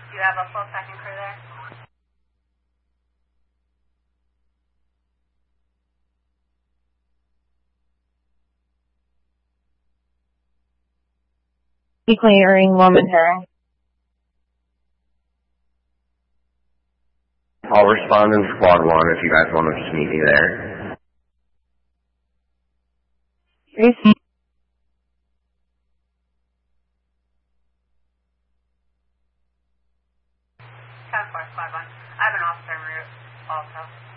Do you have a full second crew there? Declaring momentary. I'll respond in squad 1 if you guys want to just meet me there. Receive. 10-4, squad 1. I have an officer en route also.